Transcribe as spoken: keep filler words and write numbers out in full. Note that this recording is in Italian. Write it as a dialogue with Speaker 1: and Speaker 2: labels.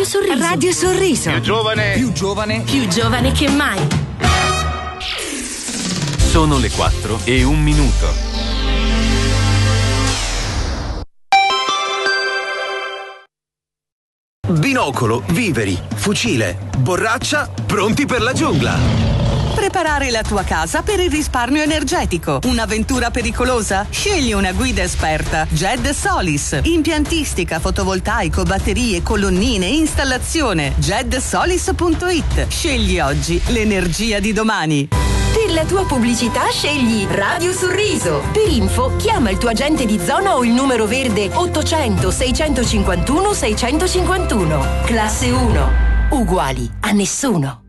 Speaker 1: Sorriso.
Speaker 2: Radio Sorriso.
Speaker 3: Più giovane.
Speaker 4: Più giovane.
Speaker 1: Più giovane che mai.
Speaker 5: Sono le quattro e un minuto.
Speaker 6: Binocolo, viveri, fucile, borraccia, pronti per la giungla.
Speaker 7: Preparare la tua casa per il risparmio energetico. Un'avventura pericolosa? Scegli una guida esperta. Ged Solis. Impiantistica, fotovoltaico, batterie, colonnine, installazione. ged solis punto it. Scegli oggi l'energia di domani.
Speaker 8: Per la tua pubblicità scegli Radio Sorriso. Per info chiama il tuo agente di zona o il numero verde ottocento seicentocinquantuno seicentocinquantuno. Classe uno. Uguali a nessuno.